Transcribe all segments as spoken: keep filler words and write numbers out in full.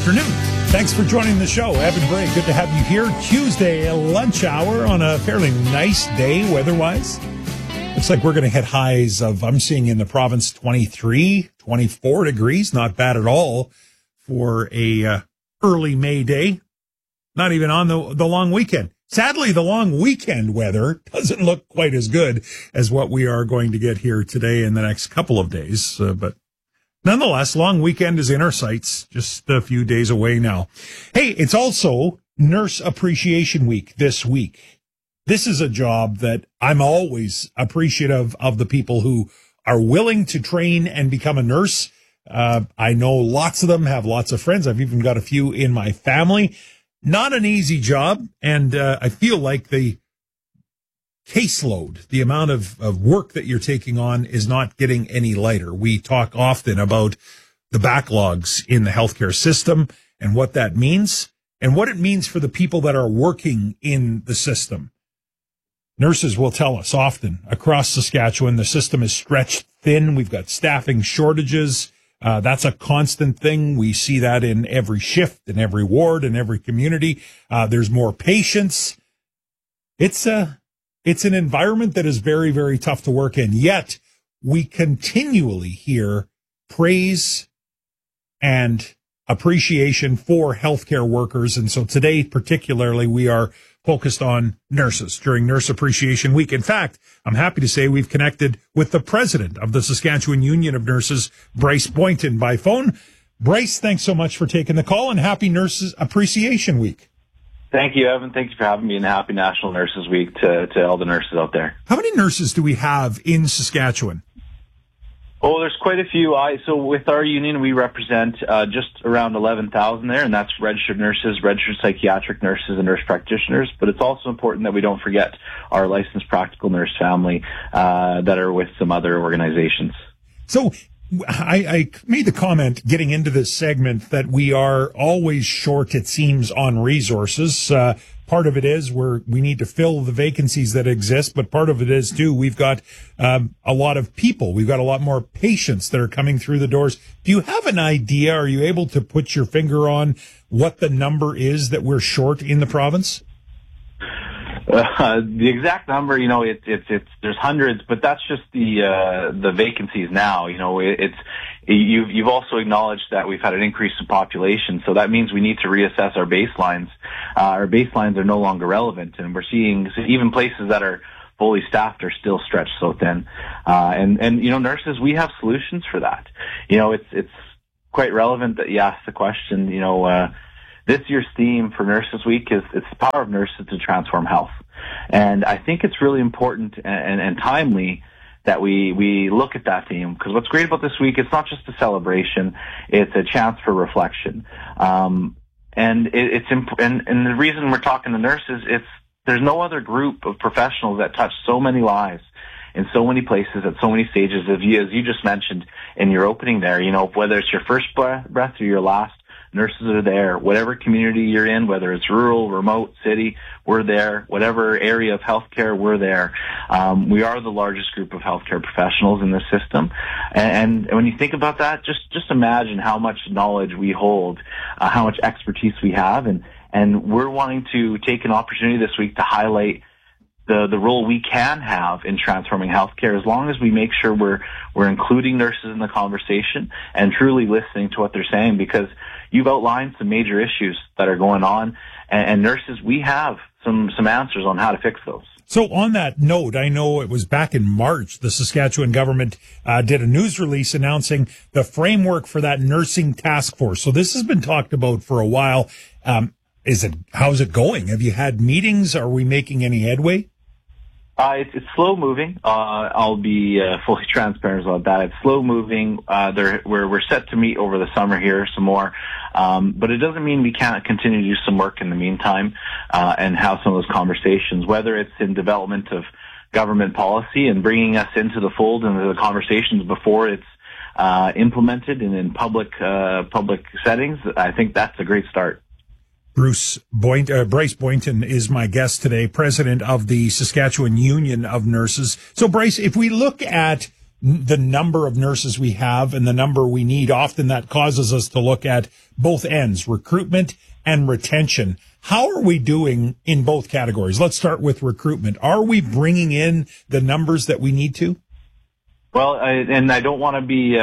afternoon. Thanks for joining the show. Evan Bray, good to have you here. Tuesday lunch hour on a fairly nice day weather-wise. Looks like we're going to hit highs of, I'm seeing in the province, twenty-three, twenty-four degrees. Not bad at all for a uh, early May day. Not even on the, the long weekend. Sadly, the long weekend weather doesn't look quite as good as what we are going to get here today in the next couple of days. Uh, but nonetheless, long weekend is in our sights, just a few days away now. Hey, it's also Nurse Appreciation Week this week. This is a job that I'm always appreciative of, the people who are willing to train and become a nurse. Uh, I know lots of them, have lots of friends. I've even got a few in my family. Not an easy job, and uh, I feel like the caseload, the amount of, of work that you're taking on is not getting any lighter. We talk often about the backlogs in the healthcare system and what that means and what it means for the people that are working in the system. Nurses will tell us often across Saskatchewan, the system is stretched thin. We've got staffing shortages. Uh, that's a constant thing. We see that in every shift, in every ward, in every community. Uh, there's more patients. It's a, it's an environment that is very, very tough to work in. Yet we continually hear praise and appreciation for healthcare workers. And so today, particularly, we are focused on nurses during Nurse Appreciation Week. In fact, I'm happy to say we've connected with the president of the Saskatchewan Union of Nurses, Bryce Boynton, by phone. Bryce, thanks so much for taking the call, and happy Nurses Appreciation Week. Thank you, Evan. Thank you for having me, and happy National Nurses Week to, to all the nurses out there. How many nurses do we have in Saskatchewan? Oh, there's quite a few. I so with our union, we represent uh, just around eleven thousand there, and that's registered nurses, registered psychiatric nurses, and nurse practitioners. But it's also important that we don't forget our licensed practical nurse family uh, that are with some other organizations. So I, I made the comment getting into this segment that we are always short, it seems, on resources. Uh, part of it is we're, we need to fill the vacancies that exist, but part of it is, too, we've got um, a lot of people. We've got a lot more patients that are coming through the doors. Do you have an idea? Are you able to put your finger on what the number is that we're short in the province? Uh, the exact number, you know, it's it's it's there's hundreds, but that's just the uh, the vacancies now. You know, it, it's you've you've also acknowledged that we've had an increase in population, so that means we need to reassess our baselines. Uh, our baselines are no longer relevant, and we're seeing so even places that are fully staffed are still stretched so thin. Uh, and and you know, nurses, we have solutions for that. You know, it's it's quite relevant that you asked the question. You know. Uh, This year's theme for Nurses Week is it's the power of nurses to transform health. And I think it's really important and, and, and timely that we, we look at that theme, because what's great about this week, it's not just a celebration, it's a chance for reflection. Um, and it, it's imp- and, and the reason we're talking to nurses, it's there's no other group of professionals that touch so many lives in so many places at so many stages, as you, as you just mentioned in your opening there. You know, whether it's your first breath or your last, nurses are there. Whatever community you're in, whether it's rural, remote, city, we're there. Whatever area of healthcare, we're there. Um, we are the largest group of healthcare professionals in this system. And, and when you think about that, just, just imagine how much knowledge we hold, uh, how much expertise we have. And, and we're wanting to take an opportunity this week to highlight the, the role we can have in transforming healthcare, as long as we make sure we're, we're including nurses in the conversation and truly listening to what they're saying, because you've outlined some major issues that are going on, and, and nurses, we have some, some answers on how to fix those. So on that note, I know it was back in March, the Saskatchewan government uh, did a news release announcing the framework for that nursing task force. So this has been talked about for a while. Um, is it, how's it going? Have you had meetings? Are we making any headway? Uh, it's, it's slow moving. Uh, I'll be uh, fully transparent about that. It's slow moving. Uh, there, we're, we're set to meet over the summer here some more. Um, but it doesn't mean we can't continue to do some work in the meantime, uh, and have some of those conversations, whether it's in development of government policy and bringing us into the fold into the conversations before it's, uh, implemented and in public, uh, public settings. I think that's a great start. Bruce Boynt, uh, Bryce Boynton is my guest today, president of the Saskatchewan Union of Nurses. So, Bryce, if we look at n- the number of nurses we have and the number we need, often that causes us to look at both ends, recruitment and retention. How are we doing in both categories? Let's start with recruitment. Are we bringing in the numbers that we need to? Well, I, and I don't want to be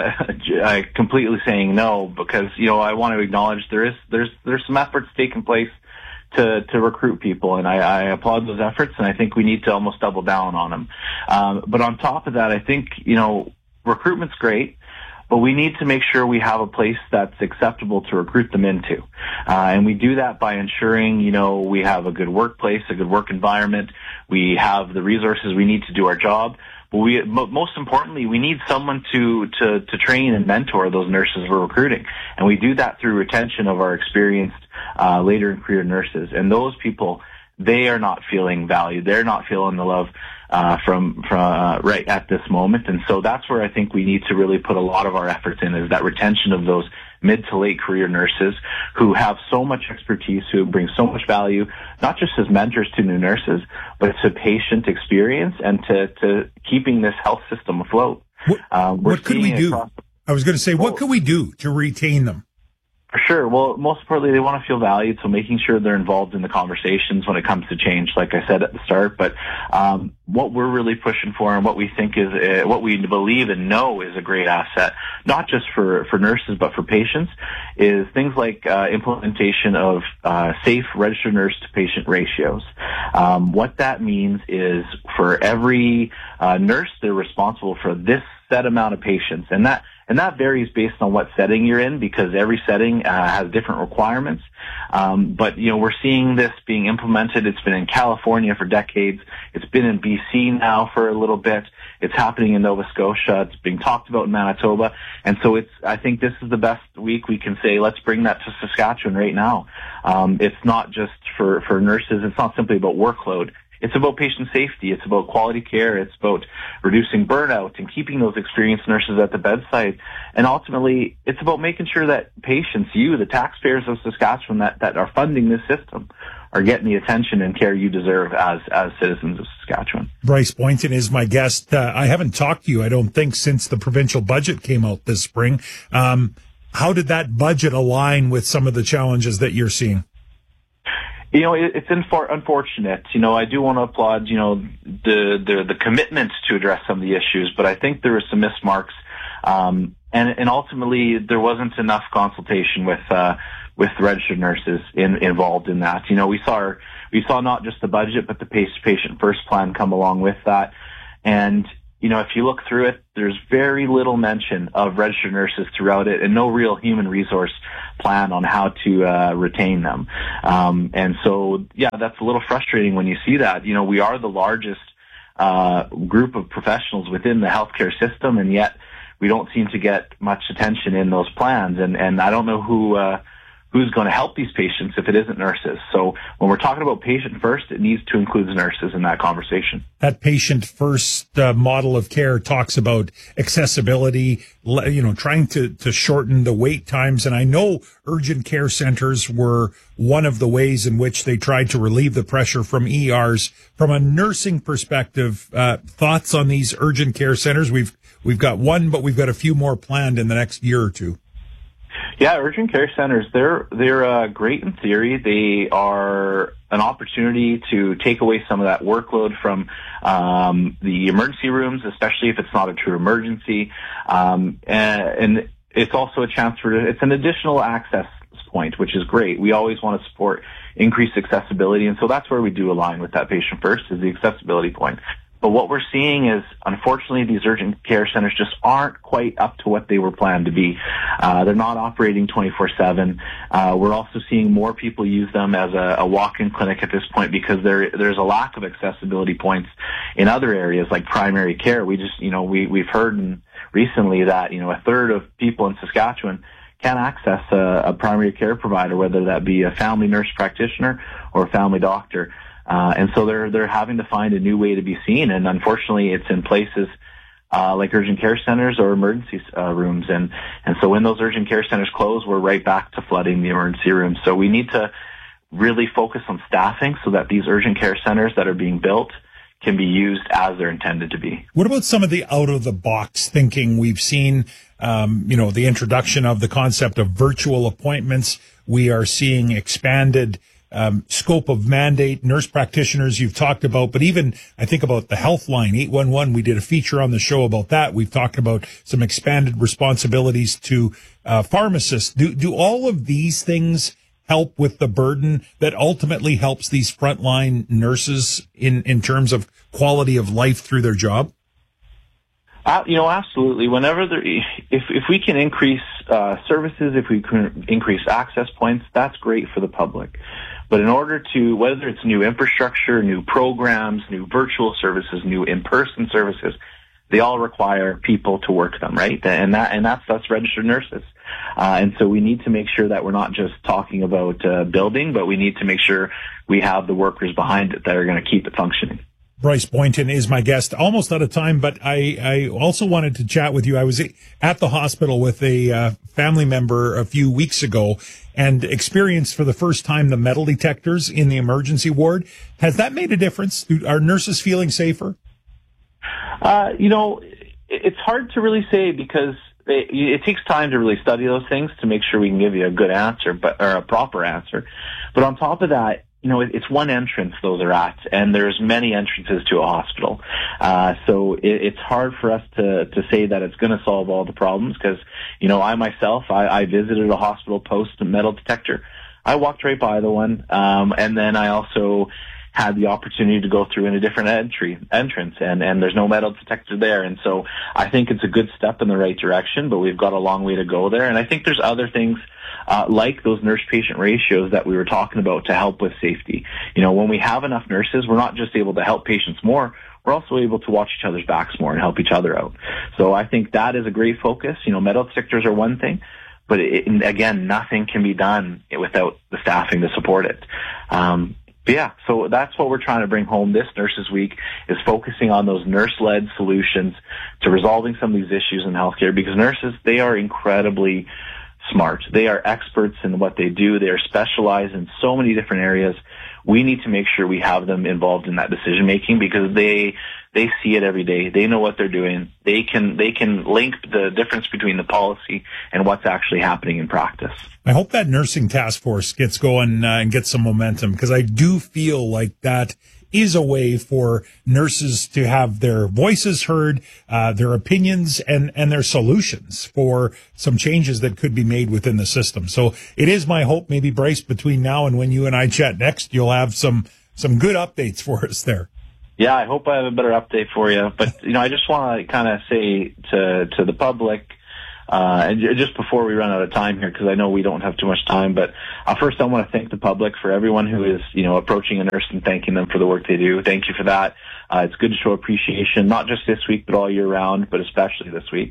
uh, completely saying no, because, you know, I want to acknowledge there is there's there's some efforts taking place to to recruit people, and I, I applaud those efforts, and I think we need to almost double down on them. Um, but on top of that, I think, you know, recruitment's great, but we need to make sure we have a place that's acceptable to recruit them into. Uh, and we do that by ensuring, you know, we have a good workplace, a good work environment. We have the resources we need to do our job. But we, most importantly, we need someone to, to, to train and mentor those nurses we're recruiting. And we do that through retention of our experienced, uh, later in career nurses. And those people, they are not feeling valued. They're not feeling the love uh, from, from uh, right at this moment. And so that's where I think we need to really put a lot of our efforts in, is that retention of those mid to late career nurses who have so much expertise, who bring so much value, not just as mentors to new nurses, but to patient experience and to, to keeping this health system afloat. What, um, what could we do? Across- I was going to say, what could we do to retain them? For sure. Well, most importantly, they want to feel valued, so making sure they're involved in the conversations when it comes to change, like I said at the start. But um, what we're really pushing for, and what we think is, uh, what we believe and know is a great asset, not just for, for nurses, but for patients, is things like uh, implementation of uh, safe registered nurse to patient ratios. Um, what that means is for every uh, nurse, they're responsible for this set amount of patients, and that And that varies based on what setting you're in, because every setting uh, has different requirements. Um, but, you know, we're seeing this being implemented. It's been in California for decades. It's been in B C now for a little bit. It's happening in Nova Scotia. It's being talked about in Manitoba. And so it's, I think this is the best week we can say, let's bring that to Saskatchewan right now. Um, it's not just for, for nurses. It's not simply about workload. It's about patient safety. It's about quality care. It's about reducing burnout and keeping those experienced nurses at the bedside. And ultimately, it's about making sure that patients, you, the taxpayers of Saskatchewan that, that are funding this system, are getting the attention and care you deserve as, as citizens of Saskatchewan. Bryce Boynton is my guest. Uh, I haven't talked to you, I don't think, since the provincial budget came out this spring. Um, how did that budget align with some of the challenges that you're seeing? You know, it's infor- unfortunate. You know, I do want to applaud, you know, the, the, the commitment to address some of the issues, but I think there were some mismarks. Um, and, and ultimately there wasn't enough consultation with, uh, with registered nurses in, involved in that. You know, we saw, our, we saw not just the budget, but the patient first plan come along with that. And, you know, if you look through it, there's very little mention of registered nurses throughout it, and no real human resource plan on how to uh, retain them. Um, and so, yeah, that's a little frustrating when you see that. You know, we are the largest uh, group of professionals within the healthcare system, and yet we don't seem to get much attention in those plans. And, and I don't know who... Uh, who's going to help these patients if it isn't nurses. So when we're talking about patient first, it needs to include nurses in that conversation. That patient first uh, model of care talks about accessibility, you know, trying to, to shorten the wait times. And I know urgent care centers were one of the ways in which they tried to relieve the pressure from E Rs. From a nursing perspective, uh, thoughts on these urgent care centers? We've, we've got one, but we've got a few more planned in the next year or two. Yeah, urgent care centers, they're, they're uh, great in theory. They are an opportunity to take away some of that workload from um, the emergency rooms, especially if it's not a true emergency. Um, and, and it's also a chance for, it's an additional access point, which is great. We always want to support increased accessibility, and so that's where we do align with that patient first, is the accessibility point. But what we're seeing is, unfortunately, these urgent care centers just aren't quite up to what they were planned to be. Uh, they're not operating twenty-four seven. Uh, we're also seeing more people use them as a, a walk-in clinic at this point, because there there's a lack of accessibility points in other areas like primary care. We just, you know, we, we've heard in, recently that, you know, a third of people in Saskatchewan can't access a, a primary care provider, whether that be a family nurse practitioner or a family doctor. Uh, and so they're, they're having to find a new way to be seen. And unfortunately, it's in places, uh, like urgent care centers or emergency, uh, rooms. And, and so when those urgent care centers close, we're right back to flooding the emergency rooms. So we need to really focus on staffing so that these urgent care centers that are being built can be used as they're intended to be. What about some of the out-of-the-box thinking? We've seen, um, you know, the introduction of the concept of virtual appointments. We are seeing expanded um, scope of mandate, nurse practitioners you've talked about, but even I think about the health line, eight one one, we did a feature on the show about that. We've talked about some expanded responsibilities to uh, pharmacists. Do, do all of these things help with the burden that ultimately helps these frontline nurses in, in terms of quality of life through their job? Uh, you know, absolutely. Whenever there, if if we can increase uh, services, if we can increase access points, that's great for the public. But in order to, whether it's new infrastructure, new programs, new virtual services, new in-person services, they all require people to work them, right? And that and that's that's registered nurses. Uh, and so we need to make sure that we're not just talking about uh, building, but we need to make sure we have the workers behind it that are going to keep it functioning. Bryce Boynton is my guest. Almost out of time, but I, I also wanted to chat with you. I was at the hospital with a uh, family member a few weeks ago and experienced for the first time the metal detectors in the emergency ward. Has that made a difference? Are nurses feeling safer? Uh, you know, it's hard to really say because it, it takes time to really study those things to make sure we can give you a good answer, but or a proper answer. But on top of that, you know, it's one entrance those are at, and there's many entrances to a hospital. Uh, so it, it's hard for us to, to say that it's going to solve all the problems because, you know, I myself, I, I visited a hospital post metal detector. I walked right by the one, um, and then I also had the opportunity to go through in a different entry entrance, and, and there's no metal detector there. And so I think it's a good step in the right direction, but we've got a long way to go there. And I think there's other things Uh, like those nurse-patient ratios that we were talking about to help with safety. You know, when we have enough nurses, we're not just able to help patients more, we're also able to watch each other's backs more and help each other out. So I think that is a great focus. You know, metal detectors are one thing, but it, again, nothing can be done without the staffing to support it. Um, but yeah, so that's what we're trying to bring home this Nurses Week, is focusing on those nurse-led solutions to resolving some of these issues in healthcare, because nurses, they are incredibly smart. They are experts in what they do. They are specialized in so many different areas. We need to make sure we have them involved in that decision making because they they see it every day. They know what they're doing. They can they can link the difference between the policy and what's actually happening in practice. I hope that nursing task force gets going uh, and gets some momentum, because I do feel like that is a way for nurses to have their voices heard, uh, their opinions and, and their solutions for some changes that could be made within the system. So it is my hope, maybe, Bryce, between now and when you and I chat next, you'll have some, some good updates for us there. Yeah, I hope I have a better update for you. But, you know, I just want to kind of say to, to the public, Uh, and just before we run out of time here, because I know we don't have too much time, but uh, first I want to thank the public for everyone who is, you know, approaching a nurse and thanking them for the work they do. Thank you for that. Uh, it's good to show appreciation, not just this week, but all year round, but especially this week.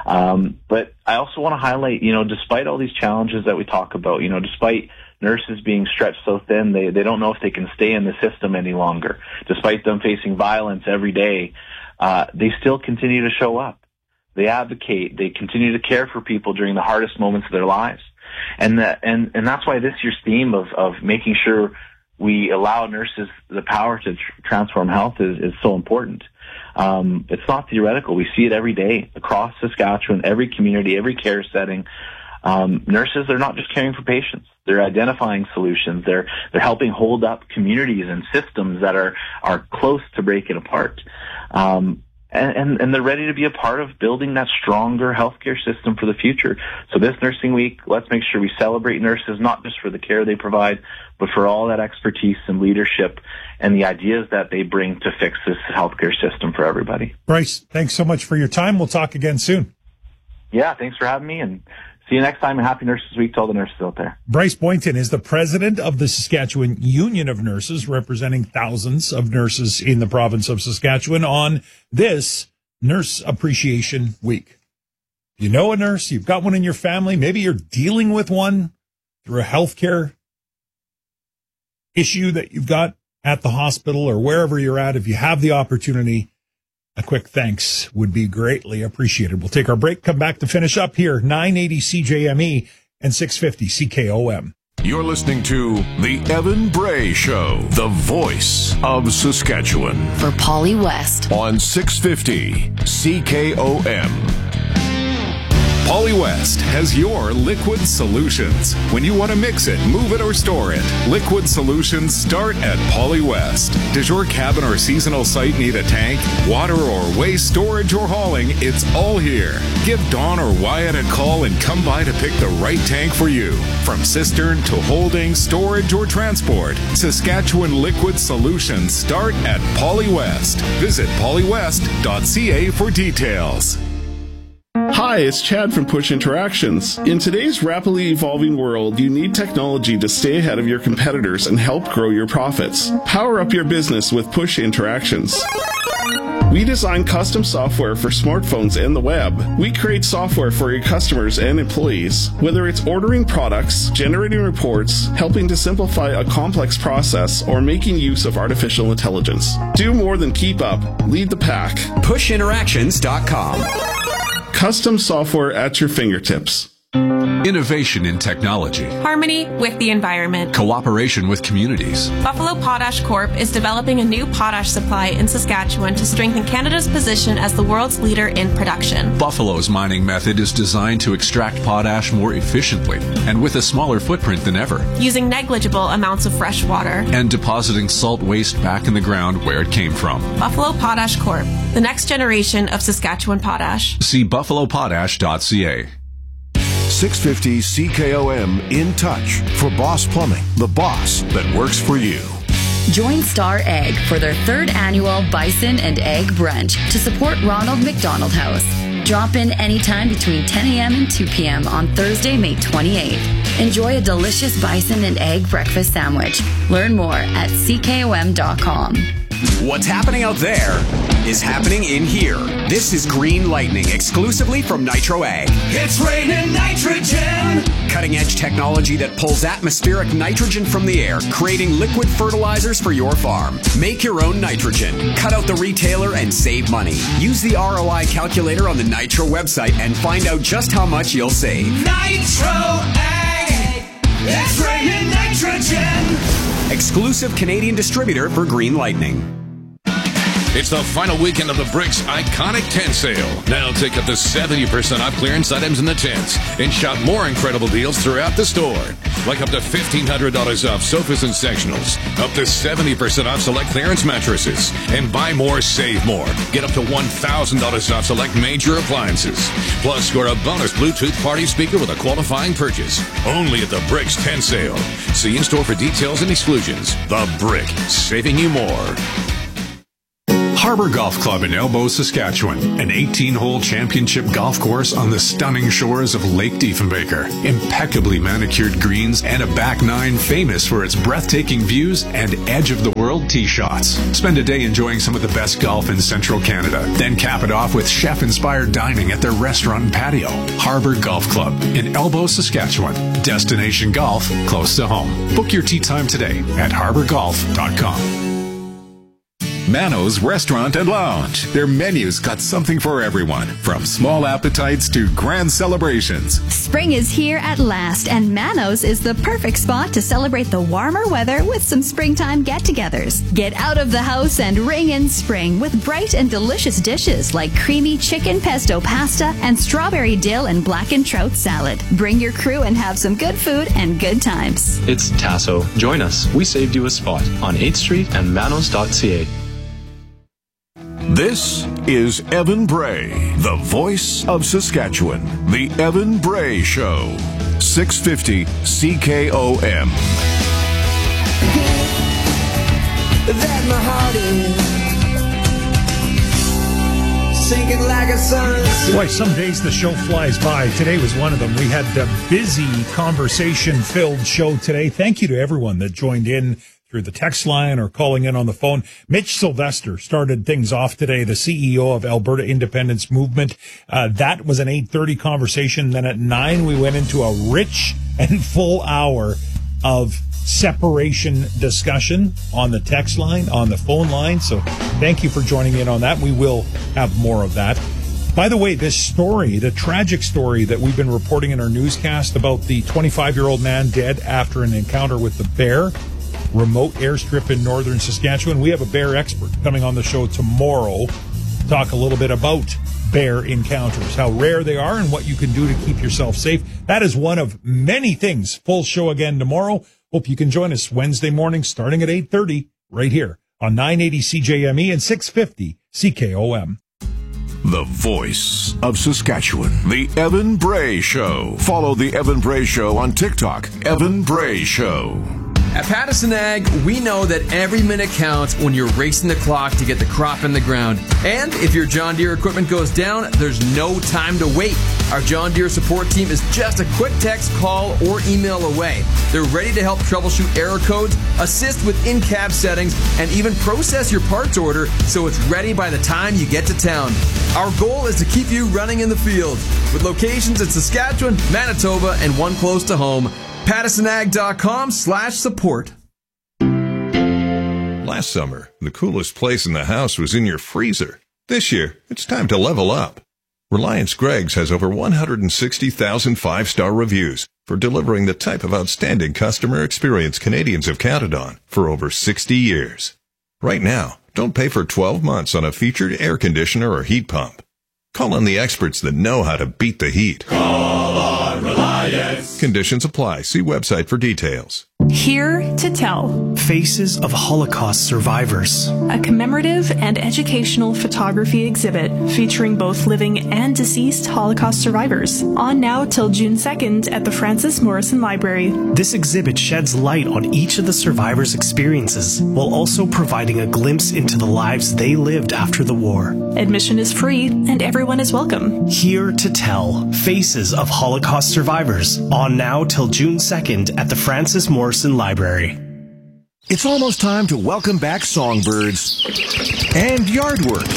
Um, but I also want to highlight, you know, despite all these challenges that we talk about, you know, despite nurses being stretched so thin, they, they don't know if they can stay in the system any longer. Despite them facing violence every day, uh, they still continue to show up. They advocate. They continue to care for people during the hardest moments of their lives. And that, and, and that's why this year's theme of, of making sure we allow nurses the power to tr- transform health is, is so important. Um, it's not theoretical. We see it every day across Saskatchewan, every community, every care setting. Um, nurses, they're not just caring for patients. They're identifying solutions. They're, they're helping hold up communities and systems that are, are close to breaking apart. Um, And, and, and they're ready to be a part of building that stronger healthcare system for the future. So this Nursing Week, let's make sure we celebrate nurses, not just for the care they provide, but for all that expertise and leadership and the ideas that they bring to fix this healthcare system for everybody. Bryce, thanks so much for your time. We'll talk again soon. Yeah, thanks for having me, and see you next time, and happy Nurses Week to all the nurses out there. Bryce Boynton is the president of the Saskatchewan Union of Nurses, representing thousands of nurses in the province of Saskatchewan on this Nurse Appreciation Week. You know a nurse, you've got one in your family, maybe you're dealing with one through a healthcare issue that you've got at the hospital or wherever you're at. If you have the opportunity, a quick thanks would be greatly appreciated. We'll take our break, come back to finish up here, nine eighty C J M E and six fifty C K O M. You're listening to The Evan Bray Show, the voice of Saskatchewan. For Polly West. On six fifty C K O M. Polly West has your liquid solutions. When you want to mix it, move it, or store it, liquid solutions start at Polly West. Does your cabin or seasonal site need a tank, water, or waste storage or hauling? It's all here. Give Dawn or Wyatt a call and come by to pick the right tank for you. From cistern to holding, storage, or transport, Saskatchewan liquid solutions start at Polly West. Visit polly west dot c a for details. Hi, it's Chad from Push Interactions. In today's rapidly evolving world, you need technology to stay ahead of your competitors and help grow your profits. Power up your business with Push Interactions. We design custom software for smartphones and the web. We create software for your customers and employees. Whether it's ordering products, generating reports, helping to simplify a complex process, or making use of artificial intelligence. Do more than keep up. Lead the pack. push interactions dot com. Custom software at your fingertips. Innovation in technology. Harmony with the environment. Cooperation with communities. Buffalo Potash Corp is developing a new potash supply in Saskatchewan to strengthen Canada's position as the world's leader in production. Buffalo's mining method is designed to extract potash more efficiently and with a smaller footprint than ever. Using negligible amounts of fresh water. And depositing salt waste back in the ground where it came from. Buffalo Potash Corp, the next generation of Saskatchewan potash. See buffalo potash dot c a. six fifty C K O M In Touch for Boss Plumbing, the boss that works for you. Join Star Egg for their third annual Bison and Egg Brunch to support Ronald McDonald House. Drop in anytime between ten a.m. and two p.m. on Thursday, May twenty-eighth. Enjoy a delicious bison and egg breakfast sandwich. Learn more at c k o m dot com. What's happening out there is happening in here. This is Green Lightning, exclusively from Nitro Ag. It's raining nitrogen! Cutting-edge technology that pulls atmospheric nitrogen from the air, creating liquid fertilizers for your farm. Make your own nitrogen. Cut out the retailer and save money. Use the R O I calculator on the Nitro website and find out just how much you'll save. Nitro Ag! It's raining nitrogen! Exclusive Canadian distributor for Green Lightning. It's the final weekend of the Bricks Iconic Tent Sale. Now take up to seventy percent off clearance items in the tents and shop more incredible deals throughout the store. Like up to fifteen hundred dollars off sofas and sectionals, up to seventy percent off select clearance mattresses, and buy more, save more. Get up to one thousand dollars off select major appliances. Plus, score a bonus Bluetooth party speaker with a qualifying purchase. Only at the Bricks Tent Sale. See in-store for details and exclusions. The Brick, saving you more. Harbor Golf Club in Elbow, Saskatchewan, an eighteen-hole championship golf course on the stunning shores of Lake Diefenbaker. Impeccably manicured greens and a back nine famous for its breathtaking views and edge-of-the-world tee shots. Spend a day enjoying some of the best golf in central Canada. Then cap it off with chef-inspired dining at their restaurant and patio. Harbor Golf Club in Elbow, Saskatchewan. Destination golf close to home. Book your tee time today at harbor golf dot com. Mano's Restaurant and Lounge. Their menu's got something for everyone, from small appetites to grand celebrations. Spring is here at last, and Mano's is the perfect spot to celebrate the warmer weather with some springtime get-togethers. Get out of the house and ring in spring with bright and delicious dishes like creamy chicken pesto pasta and strawberry dill and blackened trout salad. Bring your crew and have some good food and good times. It's Tasso. Join us. We saved you a spot on eighth street and manos dot c a. This is Evan Bray, the voice of Saskatchewan. The Evan Bray Show. six fifty C K O M. That my heart is sinking like a sun. Boy, some days the show flies by. Today was one of them. We had a busy, conversation-filled show today. Thank you to everyone that joined in through the text line or calling in on the phone. Mitch Sylvester started things off today, the C E O of Alberta Independence Movement. Uh, that was an eight thirty conversation. Then at nine, we went into a rich and full hour of separation discussion on the text line, on the phone line. So thank you for joining in on that. We will have more of that. By the way, this story, the tragic story that we've been reporting in our newscast about the twenty-five-year-old man dead after an encounter with the bear, remote airstrip in northern Saskatchewan. We have a bear expert coming on the show tomorrow to talk a little bit about bear encounters, how rare they are, and what you can do to keep yourself safe. That is one of many things. Full show again tomorrow. Hope you can join us Wednesday morning starting at eight thirty right here on nine eighty C J M E and six fifty C K O M. The voice of Saskatchewan, The Evan Bray Show. Follow The Evan Bray Show on TikTok, Evan Bray Show. At Pattison Ag, we know that every minute counts when you're racing the clock to get the crop in the ground. And if your John Deere equipment goes down, there's no time to wait. Our John Deere support team is just a quick text, call, or email away. They're ready to help troubleshoot error codes, assist with in-cab settings, and even process your parts order so it's ready by the time you get to town. Our goal is to keep you running in the field. With locations in Saskatchewan, Manitoba, and one close to home, pattisonag.com slash support. Last summer, the coolest place in the house was in your freezer. This year, it's time to level up. Reliance Greggs has over one hundred sixty thousand five-star reviews for delivering the type of outstanding customer experience Canadians have counted on for over sixty years. Right now, don't pay for twelve months on a featured air conditioner or heat pump. Call on the experts that know how to beat the heat. Call on Reliance. Conditions apply. See website for details. Here to Tell. Faces of Holocaust Survivors. A commemorative and educational photography exhibit featuring both living and deceased Holocaust survivors. On now till June second at the Francis Morrison Library. This exhibit sheds light on each of the survivors' experiences while also providing a glimpse into the lives they lived after the war. Admission is free and everyone is welcome. Here to Tell. Faces of Holocaust Survivors. On now till June second at the Francis Morrison Library. It's almost time to welcome back songbirds and yard work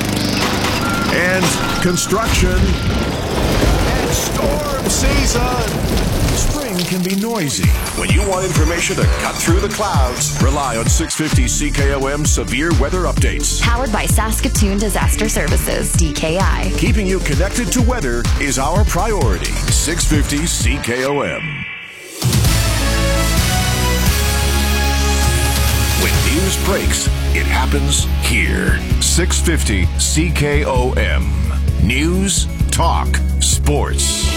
and construction and storm season. Spring can be noisy. When you want information to cut through the clouds, rely on six fifty C K O M Severe Weather Updates. Powered by Saskatoon Disaster Services, D K I. Keeping you connected to weather is our priority. six fifty C K O M. When news breaks, it happens here. six fifty C K O M. News, talk, sports.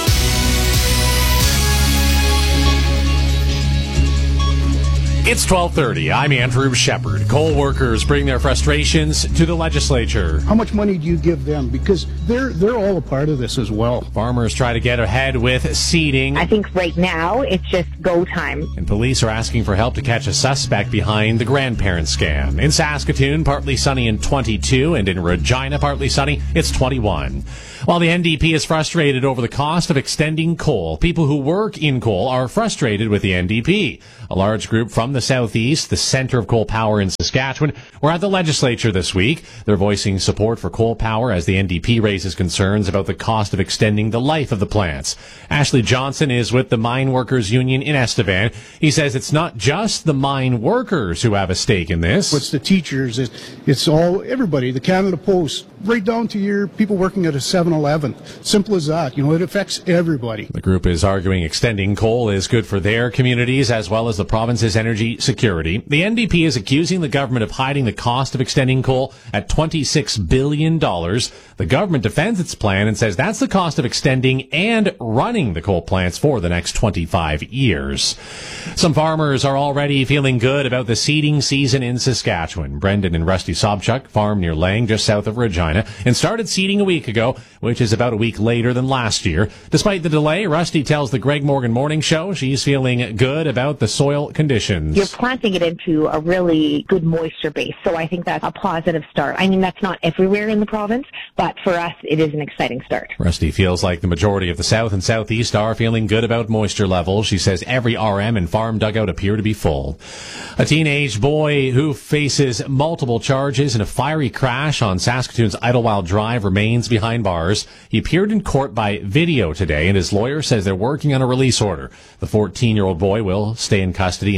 It's twelve thirty. I'm Andrew Shepard. Coal workers bring their frustrations to the legislature. How much money do you give them? Because they're they're all a part of this as well. Farmers try to get ahead with seeding. I think right now it's just go time. And police are asking for help to catch a suspect behind the grandparent scam. In Saskatoon, partly sunny and twenty-two, and in Regina, partly sunny, it's twenty-one. While the N D P is frustrated over the cost of extending coal, people who work in coal are frustrated with the N D P. A large group from the southeast, the center of coal power in Saskatchewan, were at the legislature this week. They're voicing support for coal power as the N D P raises concerns about the cost of extending the life of the plants. Ashley Johnson is with the Mine Workers Union in Estevan. He says it's not just the mine workers who have a stake in this. It's the teachers, it's, it's all, everybody, the Canada Post, right down to your people working at a seven eleven. Simple as that. You know, it affects everybody. The group is arguing extending coal is good for their communities as well as the province's energy security. The N D P is accusing the government of hiding the cost of extending coal at twenty-six billion dollars. The government defends its plan and says that's the cost of extending and running the coal plants for the next twenty-five years. Some farmers are already feeling good about the seeding season in Saskatchewan. Brendan and Rusty Sobchuk farm near Lang, just south of Regina, and started seeding a week ago, which is about a week later than last year. Despite the delay, Rusty tells the Greg Morgan Morning Show she's feeling good about the soil conditions. You're planting it into a really good moisture base, so I think that's a positive start. I mean, that's not everywhere in the province, but for us, it is an exciting start. Rusty feels like the majority of the south and southeast are feeling good about moisture levels. She says every R M and farm dugout appear to be full. A teenage boy who faces multiple charges in a fiery crash on Saskatoon's Idlewild Drive remains behind bars. He appeared in court by video today, and his lawyer says they're working on a release order. The fourteen-year-old boy will stay in custody until his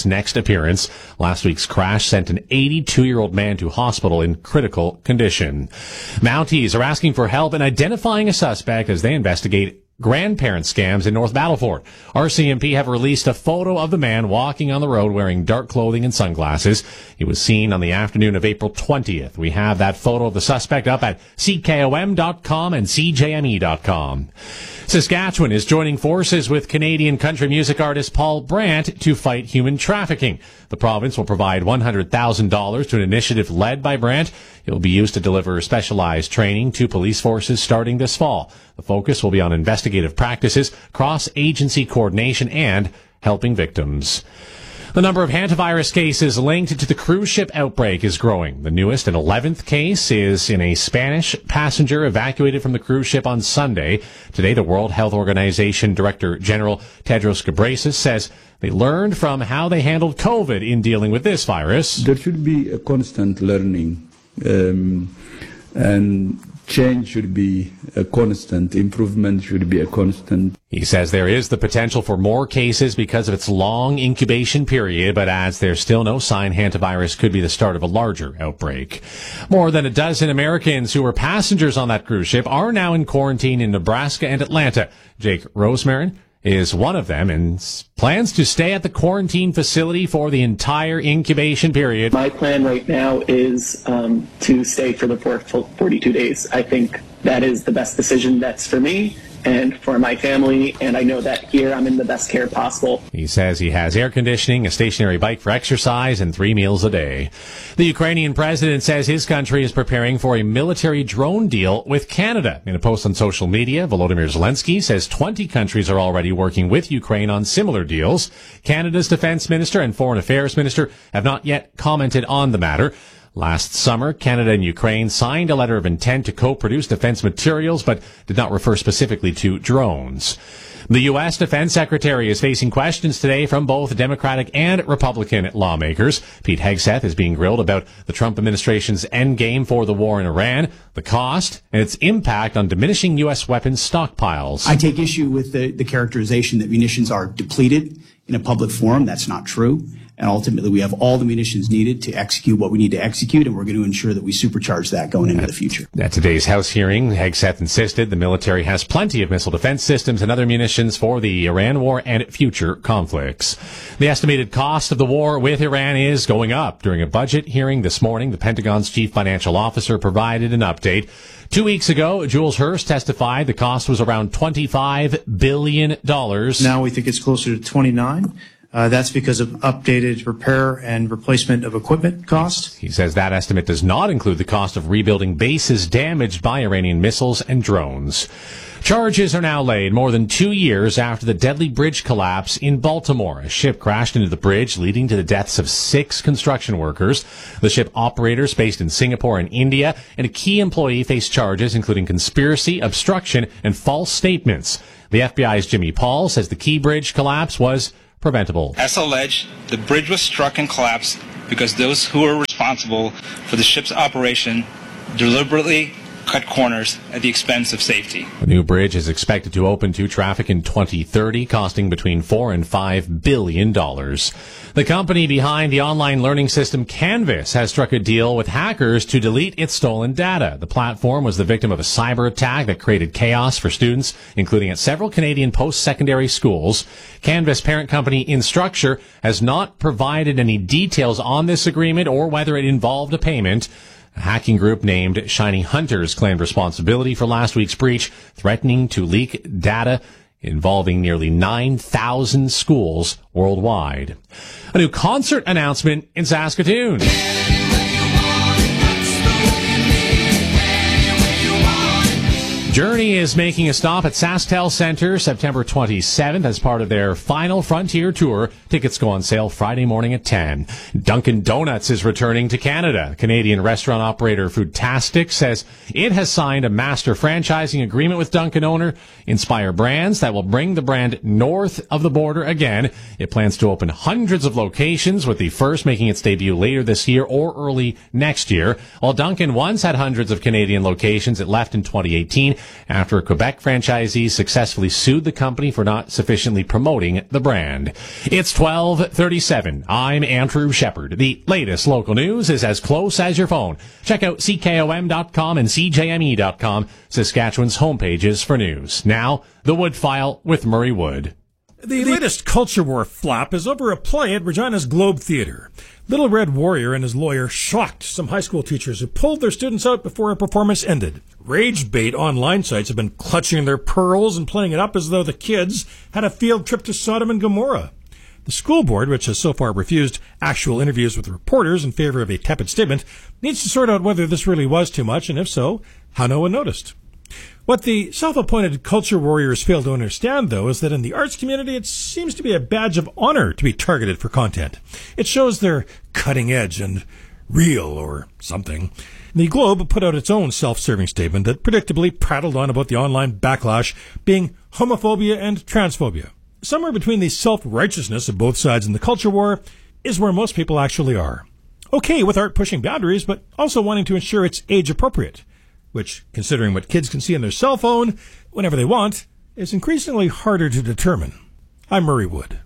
next appearance. Last week's crash sent an eighty-two-year-old man to hospital in critical condition. Mounties are asking for help in identifying a suspect as they investigate grandparent scams in North Battleford. R C M P have released a photo of the man walking on the road wearing dark clothing and sunglasses. He was seen on the afternoon of April twentieth. We have that photo of the suspect up at C K O M dot com and C J M E dot com. Saskatchewan is joining forces with Canadian country music artist Paul Brandt to fight human trafficking. The province will provide one hundred thousand dollars to an initiative led by Brandt. It will be used to deliver specialized training to police forces starting this fall. The focus will be on investigative practices, cross-agency coordination, and helping victims. The number of hantavirus cases linked to the cruise ship outbreak is growing. The newest and eleventh case is in a Spanish passenger evacuated from the cruise ship on Sunday. Today, the World Health Organization Director General Tedros Ghebreyesus says they learned from how they handled COVID in dealing with this virus. There should be a constant learning, um, and change should be a constant. Improvement should be a constant. He says there is the potential for more cases because of its long incubation period, but adds there's still no sign hantavirus could be the start of a larger outbreak. More than a dozen Americans who were passengers on that cruise ship are now in quarantine in Nebraska and Atlanta. Jake Rosemarin is one of them and plans to stay at the quarantine facility for the entire incubation period. My plan right now is um, to stay for the forty-two days. I think that is the best decision that's for me and for my family, and I know that here I'm in the best care possible. He says he has air conditioning, a stationary bike for exercise, and three meals a day. The Ukrainian president says his country is preparing for a military drone deal with Canada. In a post on social media, Volodymyr Zelensky says twenty countries are already working with Ukraine on similar deals. Canada's defense minister and foreign affairs minister have not yet commented on the matter. Last summer, Canada and Ukraine signed a letter of intent to co-produce defense materials, but did not refer specifically to drones. The U S Defense Secretary is facing questions today from both Democratic and Republican lawmakers. Pete Hegseth is being grilled about the Trump administration's endgame for the war in Iran, the cost, and its impact on diminishing U S weapons stockpiles. I take issue with the, the characterization that munitions are depleted in a public forum. That's not true. And ultimately, we have all the munitions needed to execute what we need to execute, and we're going to ensure that we supercharge that going into the future. At today's House hearing, Hegseth insisted the military has plenty of missile defense systems and other munitions for the Iran war and future conflicts. The estimated cost of the war with Iran is going up. During a budget hearing this morning, the Pentagon's chief financial officer provided an update. Two weeks ago, Jules Hurst testified the cost was around twenty-five billion dollars. Now we think it's closer to twenty-nine. Uh, that's because of updated repair and replacement of equipment costs. He says that estimate does not include the cost of rebuilding bases damaged by Iranian missiles and drones. Charges are now laid more than two years after the deadly bridge collapse in Baltimore. A ship crashed into the bridge, leading to the deaths of six construction workers. The ship operators based in Singapore and India, and a key employee faced charges including conspiracy, obstruction, and false statements. The F B I's Jimmy Paul says the key bridge collapse was preventable. As alleged, the bridge was struck and collapsed because those who were responsible for the ship's operation deliberately cut corners at the expense of safety. The new bridge is expected to open to traffic in twenty thirty, costing between four and five billion dollars. The company behind the online learning system Canvas has struck a deal with hackers to delete its stolen data. The platform was the victim of a cyber attack that created chaos for students, including at several Canadian post-secondary schools. Canvas parent company Instructure has not provided any details on this agreement or whether it involved a payment. A hacking group named Shiny Hunters claimed responsibility for last week's breach, threatening to leak data involving nearly nine thousand schools worldwide. A new concert announcement in Saskatoon. Journey is making a stop at SaskTel Centre September twenty-seventh as part of their final Frontier Tour. Tickets go on sale Friday morning at ten. Dunkin' Donuts is returning to Canada. Canadian restaurant operator Foodtastic says it has signed a master franchising agreement with Dunkin' owner Inspire Brands that will bring the brand north of the border again. It plans to open hundreds of locations, with the first making its debut later this year or early next year. While Dunkin' once had hundreds of Canadian locations, it left in twenty eighteen after a Quebec franchisee successfully sued the company for not sufficiently promoting the brand. It's twelve thirty-seven. I'm Andrew Shepard. The latest local news is as close as your phone. Check out C K O M dot com and C J M E dot com, Saskatchewan's homepages for news. Now, the Wood File with Murray Wood. The latest culture war flap is over a play at Regina's Globe Theatre. Little Red Warrior and his lawyer shocked some high school teachers who pulled their students out before a performance ended. Rage bait online sites have been clutching their pearls and playing it up as though the kids had a field trip to Sodom and Gomorrah. The school board, which has so far refused actual interviews with reporters in favor of a tepid statement, needs to sort out whether this really was too much, and if so, how no one noticed. What the self-appointed culture warriors fail to understand, though, is that in the arts community, it seems to be a badge of honor to be targeted for content. It shows they're cutting edge and real or something. The Globe put out its own self-serving statement that predictably prattled on about the online backlash being homophobia and transphobia. Somewhere between the self-righteousness of both sides in the culture war is where most people actually are. Okay with art pushing boundaries, but also wanting to ensure it's age-appropriate, which, considering what kids can see on their cell phone whenever they want, is increasingly harder to determine. I'm Murray Wood.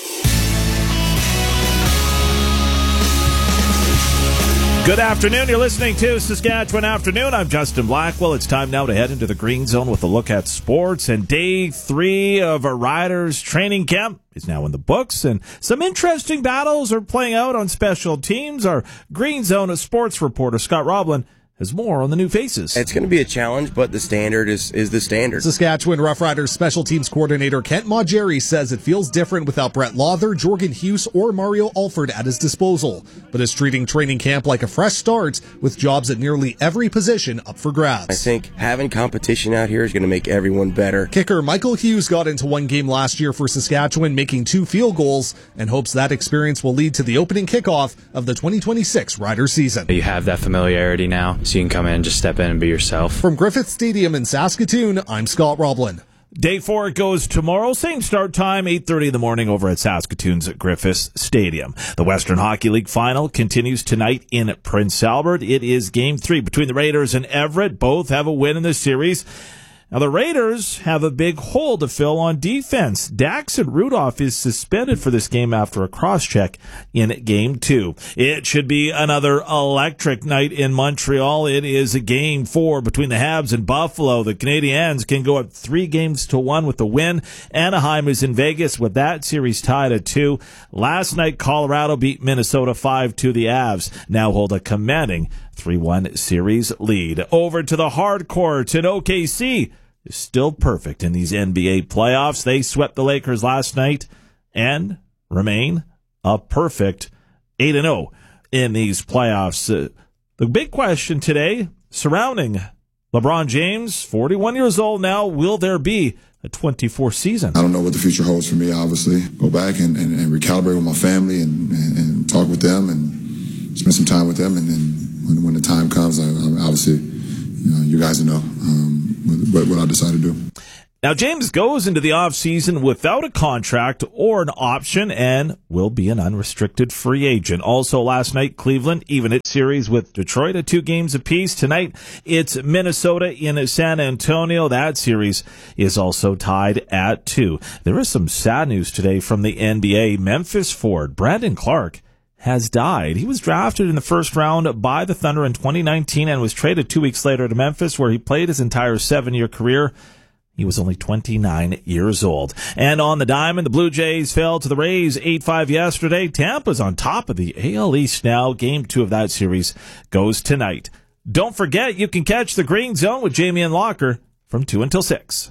Good afternoon. You're listening to Saskatchewan Afternoon. I'm Justin Blackwell. It's time now to head into the Green Zone with a look at sports. And day three of our Riders training camp is now in the books. And some interesting battles are playing out on special teams. Our Green Zone sports reporter, Scott Roblin, has more on the new faces. It's going to be a challenge, but the standard is, is the standard. Saskatchewan Roughriders special teams coordinator Kent Maugeri says it feels different without Brett Lawther, Jorgen Hughes, or Mario Alford at his disposal, but is treating training camp like a fresh start with jobs at nearly every position up for grabs. I think having competition out here is going to make everyone better. Kicker Michael Hughes got into one game last year for Saskatchewan, making two field goals, and hopes that experience will lead to the opening kickoff of the twenty twenty-six Riders season. You have that familiarity now, so you can come in, just step in and be yourself. From Griffith Stadium in Saskatoon, I'm Scott Roblin. Day four goes tomorrow. Same start time, eight thirty in the morning over at Saskatoon's Griffith Stadium. The Western Hockey League final continues tonight in Prince Albert. It is game three between the Raiders and Everett. Both have a win in the series. Now, the Raiders have a big hole to fill on defense. Daxon Rudolph is suspended for this game after a cross-check in game two. It should be another electric night in Montreal. It is a game four between the Habs and Buffalo. The Canadiens can go up three games to one with the win. Anaheim is in Vegas with that series tied at two. Last night, Colorado beat Minnesota five two. The Avs now hold a commanding three one series lead. Over to the hard court in O K C. Is still perfect in these N B A playoffs. They swept the Lakers last night and remain a perfect eight and oh in these playoffs. Uh, the big question today surrounding LeBron James, forty-one years old now, will there be a twenty-four season? I don't know what the future holds for me, obviously. Go back and, and, and recalibrate with my family and, and, and talk with them and spend some time with them. And then when, when the time comes, I, I obviously, you know, you guys know um, what, what I decide to do. Now, James goes into the offseason without a contract or an option and will be an unrestricted free agent. Also, last night, Cleveland even its series with Detroit at two games apiece. Tonight, it's Minnesota in San Antonio. That series is also tied at two. There is some sad news today from the N B A. Memphis forward Brandon Clark has died. He was drafted in the first round by the Thunder in twenty nineteen and was traded two weeks later to Memphis, where he played his entire seven-year career. He was only twenty-nine years old. And on the diamond, the Blue Jays fell to the Rays eight five yesterday. Tampa's on top of the A L East now. Game two of that series goes tonight. Don't forget, you can catch the Green Zone with Jamie and Locker from two until six.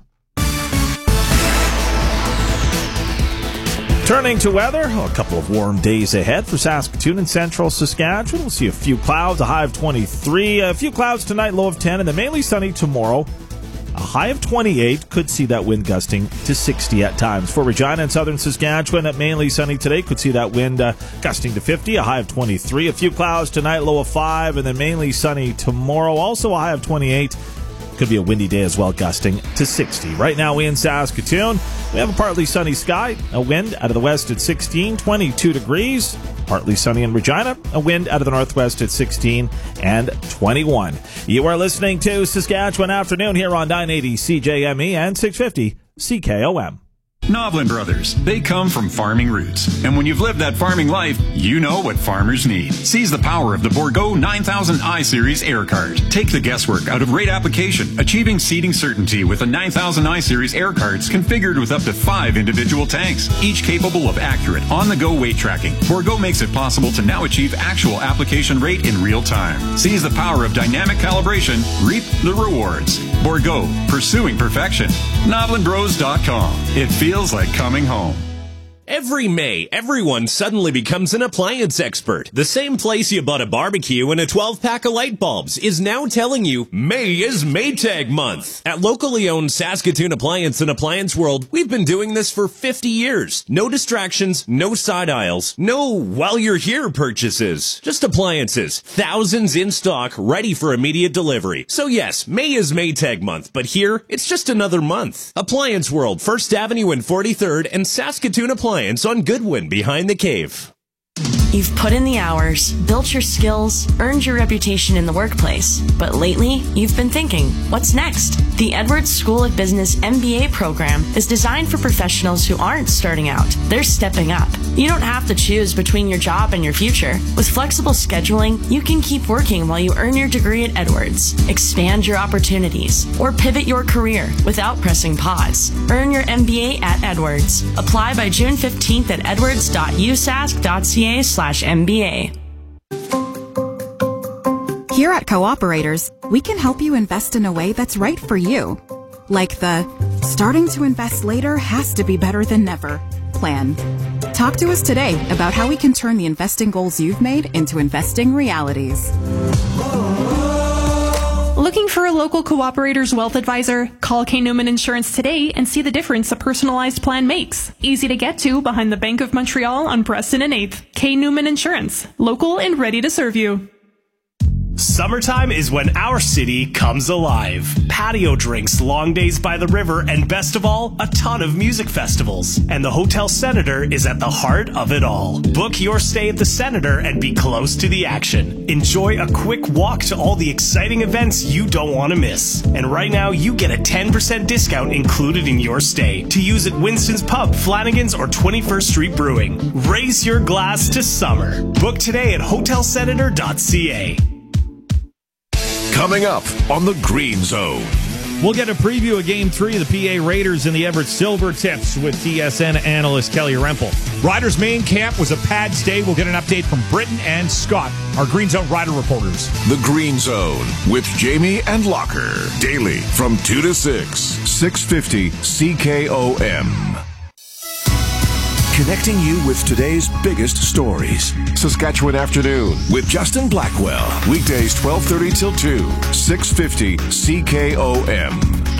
Turning to weather, a couple of warm days ahead for Saskatoon and central Saskatchewan. We'll see a few clouds, a high of twenty-three. A few clouds tonight, low of ten, and then mainly sunny tomorrow. A high of twenty-eight, could see that wind gusting to sixty at times. For Regina and southern Saskatchewan, mainly sunny today, could see that wind uh, gusting to fifty, a high of twenty-three. A few clouds tonight, low of five, and then mainly sunny tomorrow, also a high of twenty-eight. Could be a windy day as well, gusting to sixty. Right now in Saskatoon, we have a partly sunny sky, a wind out of the west at sixteen, twenty-two degrees. Partly sunny in Regina, a wind out of the northwest at sixteen and twenty-one. You are listening to Saskatchewan Afternoon here on nine eighty C J M E and six fifty C K O M. Novlin Brothers. They come from farming roots. And when you've lived that farming life, you know what farmers need. Seize the power of the Bourgault nine thousand i Series air cart. Take the guesswork out of rate application, achieving seeding certainty with the nine thousand i Series air carts configured with up to five individual tanks, each capable of accurate, on-the-go weight tracking. Bourgault makes it possible to now achieve actual application rate in real time. Seize the power of dynamic calibration. Reap the rewards. Bourgault, pursuing perfection. Novlin Bros dot com. It feels Feels like coming home. Every May, everyone suddenly becomes an appliance expert. The same place you bought a barbecue and a twelve-pack of light bulbs is now telling you May is Maytag month. At locally owned Saskatoon Appliance and Appliance World, we've been doing this for fifty years. No distractions, no side aisles, no while you're here purchases. Just appliances, thousands in stock, ready for immediate delivery. So yes, May is Maytag month, but here, it's just another month. Appliance World, First Avenue and forty-third, and Saskatoon Appliance on Goodwin behind the cave. You've put in the hours, built your skills, earned your reputation in the workplace. But lately, you've been thinking, what's next? The Edwards School of Business M B A program is designed for professionals who aren't starting out. They're stepping up. You don't have to choose between your job and your future. With flexible scheduling, you can keep working while you earn your degree at Edwards, expand your opportunities, or pivot your career without pressing pause. Earn your M B A at Edwards. Apply by June fifteenth at edwards dot u sask dot c a slash M B A. Here at Cooperators, we can help you invest in a way that's right for you. Like the starting to invest later has to be better than never plan. Talk to us today about how we can turn the investing goals you've made into investing realities. Looking for a local Cooperator's wealth advisor? Call K. Newman Insurance today and see the difference a personalized plan makes. Easy to get to behind the Bank of Montreal on Preston and eighth. K. Newman Insurance. Local and ready to serve you. Summertime is when our city comes alive. Patio drinks, long days by the river, and best of all, a ton of music festivals. And the Hotel Senator is at the heart of it all. Book your stay at the Senator and be close to the action. Enjoy a quick walk to all the exciting events you don't want to miss. And right now, you get a ten percent discount included in your stay to use at Winston's Pub, Flanagan's, or twenty-first Street Brewing. Raise your glass to summer. Book today at hotel senator dot c a. Coming up on the Green Zone. We'll get a preview of Game three of the P A Raiders and the Everett Silver Tips with T S N analyst Kelly Rempel. Riders' main camp was a pads day. We'll get an update from Britton and Scott, our Green Zone Rider reporters. The Green Zone with Jamie and Locker. Daily from two to six. six fifty C K O M. Connecting you with today's biggest stories. Saskatchewan Afternoon with Justin Blackwell. Weekdays twelve thirty till two. six fifty C K O M.